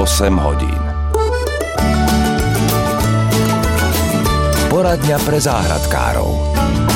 hodín. Poradňa pre záhradkárov.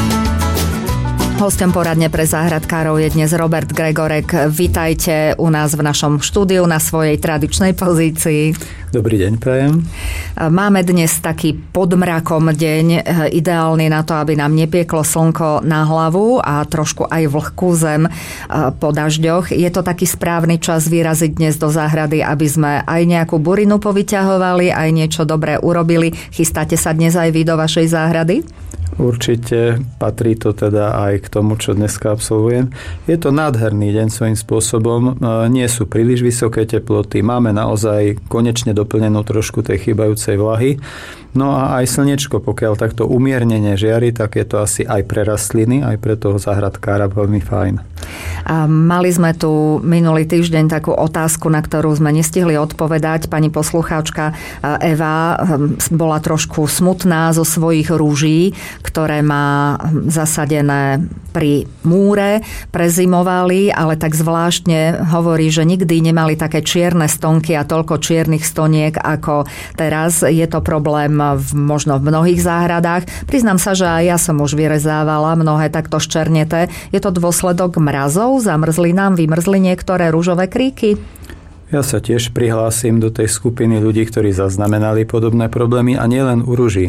Hosťom poradne pre záhradkárov je dnes Robert Gregorek. Vitajte u nás v našom štúdiu na svojej tradičnej pozícii. Dobrý deň, prajem. Máme dnes taký pod mrakom deň, ideálny na to, aby nám nepieklo slnko na hlavu a trošku aj vlhkú zem po dažďoch. Je to taký správny čas vyraziť dnes do záhrady, aby sme aj nejakú burinu povyťahovali, aj niečo dobré urobili. Chystáte sa dnes aj vy do vašej záhrady? Určite, patrí to teda aj k tomu, čo dneska absolvujem. Je to nádherný deň svojím spôsobom, nie sú príliš vysoké teploty, máme naozaj konečne doplnenú trošku tej chýbajúcej vlahy. No a aj slnečko, pokiaľ takto umiernene žiari, tak je to asi aj pre rastliny, aj pre toho záhradkára veľmi fajn. A mali sme tu minulý týždeň takú otázku, na ktorú sme nestihli odpovedať. Pani poslucháčka Eva bola trošku smutná zo svojich rúží, ktoré má zasadené pri múre, prezimovali, ale tak zvláštne hovorí, že nikdy nemali také čierne stonky a toľko čiernych stoniek ako teraz. Je to problém možno v mnohých záhradách. Priznám sa, že aj ja som už vyrezávala mnohé takto ščerneté. Je to dôsledok mrazov? Zamrzli nám, vymrzli niektoré rúžové kríky? Ja sa tiež prihlásim do tej skupiny ľudí, ktorí zaznamenali podobné problémy a nielen u ruží.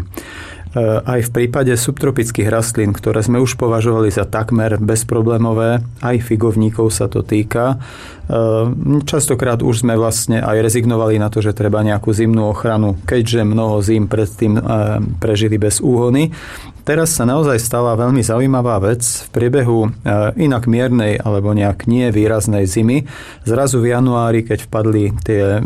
Aj v prípade subtropických rastlín, ktoré sme už považovali za takmer bezproblémové, aj figovníkov sa to týka. Častokrát už sme vlastne aj rezignovali na to, že treba nejakú zimnú ochranu, keďže mnoho zím predtým prežili bez úhony. Teraz sa naozaj stala veľmi zaujímavá vec. V priebehu inak miernej alebo nejak nie výraznej zimy, zrazu v januári, keď vpadli tie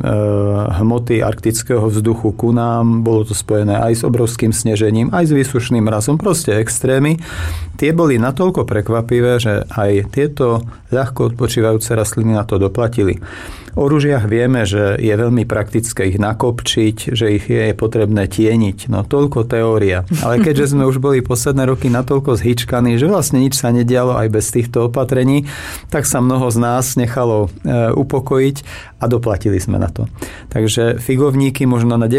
hmoty arktického vzduchu ku nám, bolo to spojené aj s obrovským snežením, aj s výsušným mrazom, proste extrémy. Tie boli natoľko prekvapivé, že aj tieto ľahko odpočívajúce rastliny na to doplatili. O ružiach vieme, že je veľmi praktické ich nakopčiť, že ich je potrebné tieniť. No toľko teória. Ale keďže sme už boli posledné roky natoľko zhyčkaní, že vlastne nič sa nedialo aj bez týchto opatrení, tak sa mnoho z nás nechalo upokojiť a doplatili sme na to. Takže figovníky možno na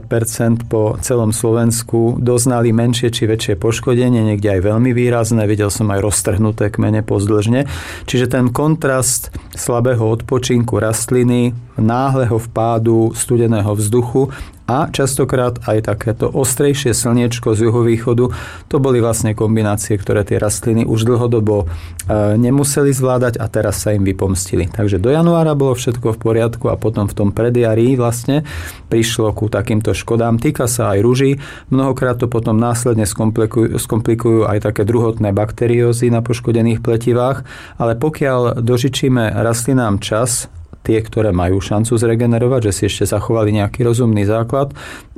90% po celom Slovensku doznali menšie či väčšie poškodenie, niekde aj veľmi výrazné. Videl som aj roztrhnuté kmene pozdĺžne. Čiže ten kontrast slabého odpočinku rastliny, náhleho vpádu studeného vzduchu a častokrát aj takéto ostrejšie slniečko z juhovýchodu, to boli vlastne kombinácie, ktoré tie rastliny už dlhodobo nemuseli zvládať a teraz sa im vypomstili. Takže do januára bolo všetko v poriadku a potom v tom predjarí vlastne prišlo ku takýmto škodám. Týka sa aj ruží. Mnohokrát to potom následne skomplikujú aj také druhotné bakteriózy na poškodených pletivách, ale pokiaľ dožičíme rastlinám čas, tie, ktoré majú šancu zregenerovať, že si ešte zachovali nejaký rozumný základ,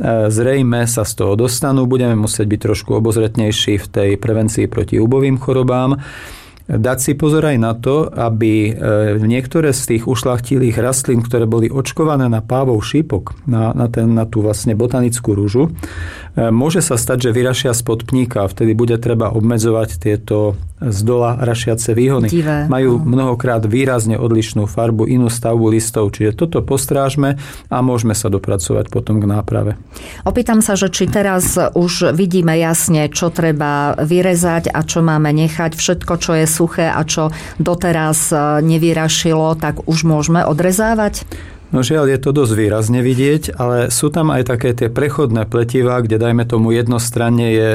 zrejme sa z toho dostanú. Budeme musieť byť trošku obozretnejší v tej prevencii proti úbovým chorobám. Dať si pozor aj na to, aby niektoré z tých ušľachtilých rastlín, ktoré boli očkované na pávov šípok, na tú vlastne botanickú rúžu, môže sa stať, že vyrašia spod pníka a vtedy bude treba obmedzovať tieto zdola rašiace výhony. Majú mnohokrát výrazne odlišnú farbu, inú stavbu listov, čiže toto postrážme a môžeme sa dopracovať potom k náprave. Opýtam sa, že či teraz už vidíme jasne, čo treba vyrezať a čo máme nechať. Všetko, čo je suché a čo doteraz nevyrašilo, tak už môžeme odrezávať? No žiaľ, je to dosť výrazne vidieť, ale sú tam aj také tie prechodné pletivá, kde dajme tomu jednostranne je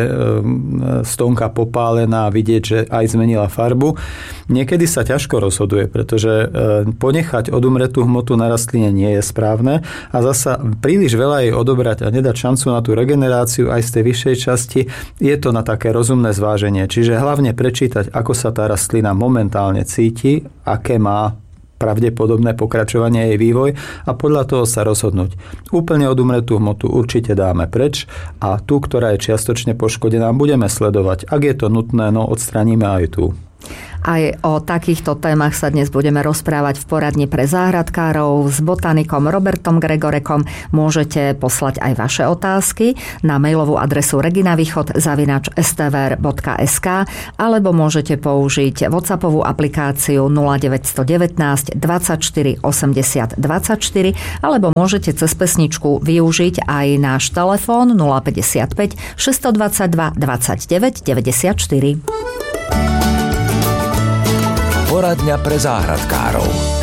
stonka popálená a vidieť, že aj zmenila farbu. Niekedy sa ťažko rozhoduje, pretože ponechať odumretú hmotu na rastline nie je správne a zasa príliš veľa jej odobrať a nedať šancu na tú regeneráciu aj z tej vyššej časti, je to na také rozumné zváženie. Čiže hlavne prečítať, ako sa tá rastlina momentálne cíti, aké má pravdepodobné pokračovanie jej vývoj a podľa toho sa rozhodnúť. Úplne odumretú hmotu určite dáme preč a tú, ktorá je čiastočne poškodená, budeme sledovať. Ak je to nutné, no odstraníme aj tú. Aj o takýchto témach sa dnes budeme rozprávať v poradni pre záhradkárov s botanikom Robertom Gregorekom. Môžete poslať aj vaše otázky na mailovú adresu reginavýchod@stvr.sk alebo môžete použiť WhatsAppovú aplikáciu 0919 24 80 24 alebo môžete cez pesničku využiť aj náš telefón 055 622 29 94. Poradňa pre záhradkárov.